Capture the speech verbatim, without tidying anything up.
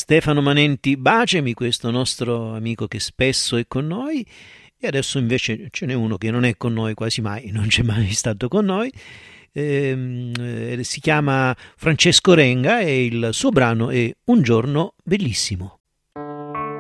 Stefano Manenti Bacemi, questo nostro amico che spesso è con noi, e adesso invece ce n'è uno che non è con noi quasi mai, non c'è mai stato con noi, ehm, eh, si chiama Francesco Renga e il suo brano è Un giorno bellissimo.